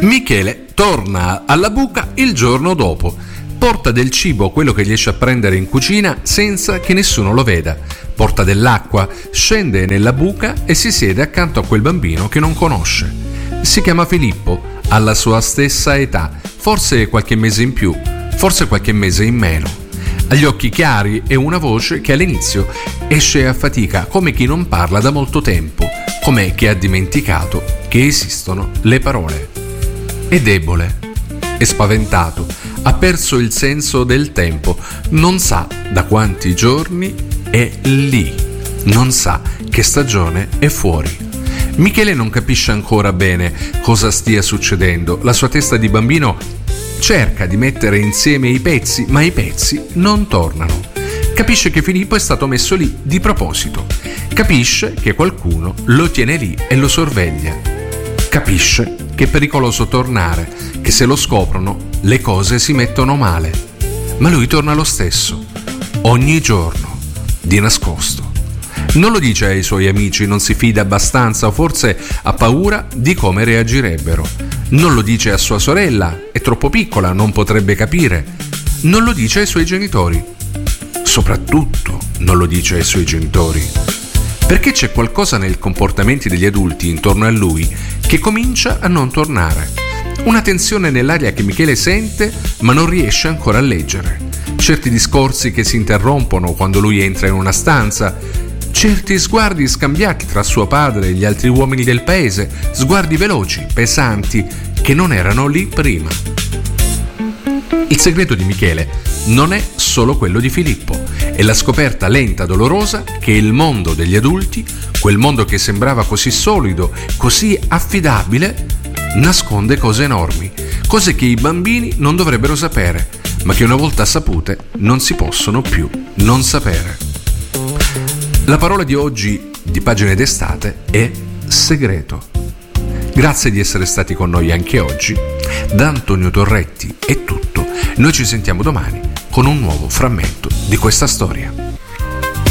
Michele torna alla buca il giorno dopo. Porta del cibo, quello che riesce a prendere in cucina, senza che nessuno lo veda. Porta dell'acqua, scende nella buca e si siede accanto a quel bambino che non conosce. Si chiama Filippo, ha la sua stessa età, forse qualche mese in più, forse qualche mese in meno. Ha gli occhi chiari e una voce che all'inizio esce a fatica, come chi non parla da molto tempo, come chi ha dimenticato che esistono le parole. È debole, è spaventato, ha perso il senso del tempo, non sa da quanti giorni è lì, non sa che stagione è fuori. Michele non capisce ancora bene cosa stia succedendo, la sua testa di bambino cerca di mettere insieme i pezzi, ma i pezzi non tornano. Capisce che Filippo è stato messo lì di proposito, capisce che qualcuno lo tiene lì e lo sorveglia, capisce che è pericoloso tornare, che se lo scoprono le cose si mettono male, ma lui torna lo stesso, ogni giorno, di nascosto. Non lo dice ai suoi amici, non si fida abbastanza o forse ha paura di come reagirebbero. Non lo dice a sua sorella, è troppo piccola, non potrebbe capire. Non lo dice ai suoi genitori. Soprattutto non lo dice ai suoi genitori. Perché c'è qualcosa nei comportamenti degli adulti intorno a lui che comincia a non tornare. Una tensione nell'aria che Michele sente ma non riesce ancora a leggere. Certi discorsi che si interrompono quando lui entra in una stanza, certi sguardi scambiati tra suo padre e gli altri uomini del paese, sguardi veloci, pesanti, che non erano lì prima. Il segreto di Michele non è solo quello di Filippo, è la scoperta lenta, dolorosa, che il mondo degli adulti, quel mondo che sembrava così solido, così affidabile, nasconde cose enormi, cose che i bambini non dovrebbero sapere, ma che una volta sapute non si possono più non sapere. La parola di oggi di Pagine d'estate è segreto. Grazie di essere stati con noi anche oggi. Da Antonio Torretti è tutto. Noi ci sentiamo domani con un nuovo frammento di questa storia.